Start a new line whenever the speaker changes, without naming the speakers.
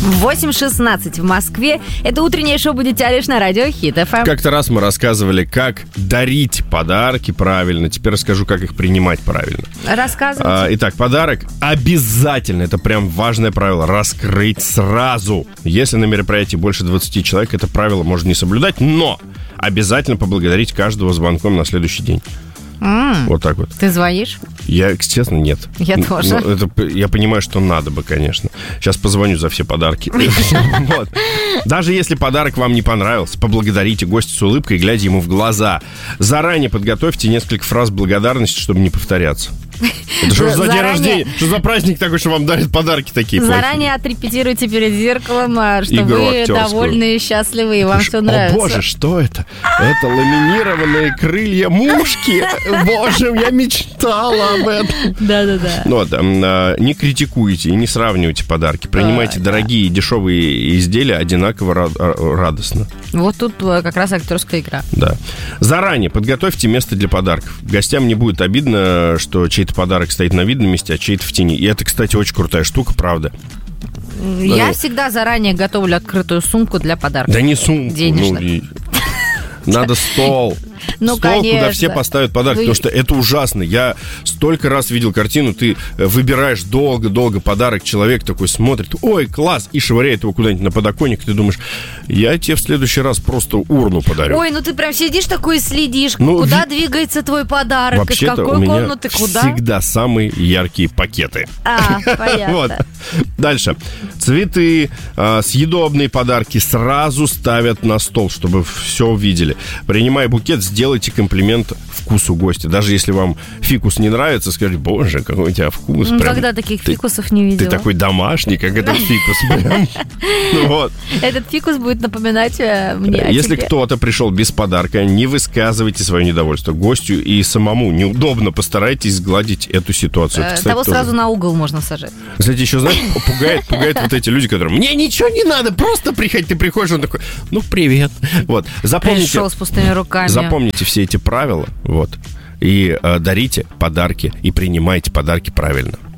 8:16 в Москве. Это утреннее шоу «Будете Алиш» на радио Хит FM.
Как-то раз мы рассказывали, как дарить подарки правильно. Теперь расскажу, как их принимать правильно.
Рассказывайте.
Итак, подарок обязательно, это прям важное правило, раскрыть сразу. Если на мероприятии больше 20 человек, это правило можно не соблюдать, но обязательно поблагодарить каждого звонком на следующий день. Вот так вот.
Ты звонишь?
Я, честно, нет.
Я тоже.
Я понимаю, что надо бы, конечно. Сейчас позвоню за все подарки. Даже если подарок вам не понравился, поблагодарите гостя с улыбкой, глядя ему в глаза. Заранее подготовьте несколько фраз благодарности, чтобы не повторяться. Это что за день рождения? Что за праздник такой, что вам дарят подарки такие плохие?
Заранее отрепетируйте перед зеркалом, что вы довольны и счастливы, и вам все нравится.
О, боже, что это? Это ламинированные крылья мушки. Боже, я мечтала об этом.
Да-да-да.
Вот, не критикуйте и не сравнивайте подарки. Принимайте дорогие и дешевые изделия одинаково радостно.
Вот тут как раз актерская игра.
Да. Заранее подготовьте место для подарков. Гостям не будет обидно, что чей-то подарок стоит на видном месте, а чей-то в тени. И это, кстати, очень крутая штука, правда.
Я всегда заранее готовлю открытую сумку для подарков.
Да не сумку.
Денежных.
Надо стол.
Ну,
стол,
конечно.
куда все поставят подарки, потому что это ужасно. Я столько раз видел картину, ты выбираешь долго-долго подарок, человек такой смотрит, ой, класс, и швыряет его куда-нибудь на подоконник, ты думаешь, я тебе в следующий раз просто урну подарю.
Ой, ну ты прям сидишь такой и следишь, куда двигается твой подарок,
вообще-то
из какой
у меня
комнаты, куда?
Всегда самые яркие пакеты.
Понятно.
Вот. Дальше. Цветы, съедобные подарки сразу ставят на стол, чтобы все увидели. Принимая букет, сделайте комплимент вкусу гостя. Даже если вам фикус не нравится, скажите, боже, какой у тебя вкус.
Никогда таких фикусов не видела.
Ты такой домашний, как этот фикус. Вот.
Этот фикус будет напоминать мне о
Если
тебе.
кто-то пришел без подарка, не высказывайте свое недовольство гостю и самому неудобно. Постарайтесь сгладить эту ситуацию. Это, кстати,
того
тоже.
Сразу на угол можно сажать.
Кстати, еще, знаешь, пугает вот эти люди, которые, мне ничего не надо, просто приходи. Ты приходишь, он такой, ну, привет. Вот.
Пришел с пустыми руками.
Запомните все эти правила, вот, и дарите подарки, и принимайте подарки правильно.